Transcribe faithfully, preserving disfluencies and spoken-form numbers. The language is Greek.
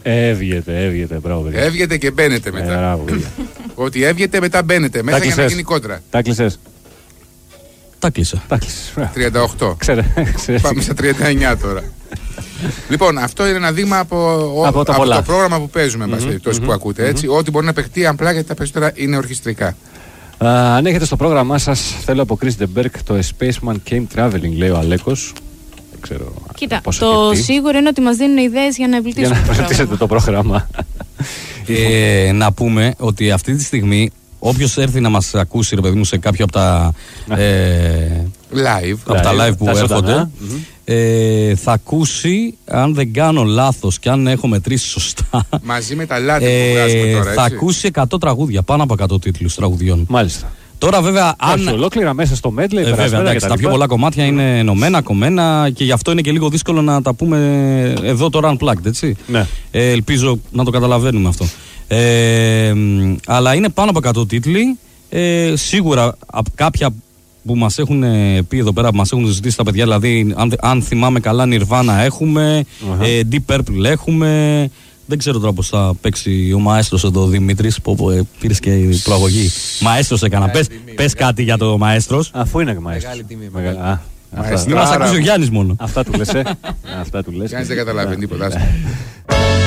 Έβγεται, έβγεται, μπράβο. Έβγεται και μπαίνετε μετά. Ότι έβγεται μετά μπαίνετε μέσα για να γίνει κόντρα. Τα κλεισες. Τα κλείσα. τριάντα οκτώ. Ξέρε. Πάμε στα τριάντα εννιά τώρα. Λοιπόν, αυτό είναι ένα δείγμα από, από, από το πρόγραμμα που παίζουμε, mm-hmm, περιπτώσει, mm-hmm, που ακούτε. Έτσι, mm-hmm. Ό,τι μπορεί να παιχτεί απλά, γιατί τα περισσότερα είναι ορχιστρικά. Uh, αν έχετε στο πρόγραμμά σας, θέλω από Chris de Berg το A Spaceman Came Traveling, λέει ο Αλέκος. Δεν ξέρω. Κοίτα, το σίγουρο είναι ότι μας δίνουν ιδέες για να εμπλουτίσουμε για να εμπλουτίσετε το πρόγραμμα. ε, να πούμε ότι αυτή τη στιγμή όποιος έρθει να μας ακούσει, ρε παιδί μου, σε κάποιο από τα ε, live, από live, τα live που τα έρχονται, mm-hmm. ε, θα ακούσει, αν δεν κάνω λάθος και αν έχω μετρήσει σωστά, μαζί με τα λάθη ε, που βγάζουμε τώρα, θα έτσι. ακούσει εκατό τραγούδια, πάνω από εκατό τίτλους τραγουδιών. Μάλιστα. Τώρα βέβαια, αν. Όχι, ολόκληρα μέσα στο medley, ε, βέβαια, εντάξει, τα πιο πολλά κομμάτια είναι ενωμένα, κομμένα και γι' αυτό είναι και λίγο δύσκολο να τα πούμε εδώ τώρα unplugged, έτσι. Ναι. Ε, ελπίζω να το καταλαβαίνουμε αυτό. Ε, αλλά είναι πάνω από εκατό τίτλοι. Ε, σίγουρα από κάποια που μας έχουν πει εδώ πέρα, που μας έχουν ζητήσει τα παιδιά, δηλαδή αν, αν θυμάμαι καλά, Nirvana έχουμε, uh-huh. ε, Deep Purple έχουμε. Δεν ξέρω τώρα πώς θα παίξει ο μαέστρος εδώ, ο Δημήτρης, που ε, πήρες και η προαγωγή. Μαέστρος έκανα. Πες, τιμή, πες κάτι για το μαέστρος. Αφού είναι μαέστρος. Μεγάλη τιμή. Μεγάλη. Α, αυτά. Μην μας ακούσει ο Γιάννης μόνο. Αυτά του λες, ε. Αυτά του λες. Γιάννης δεν καταλαβαίνει τίποτα.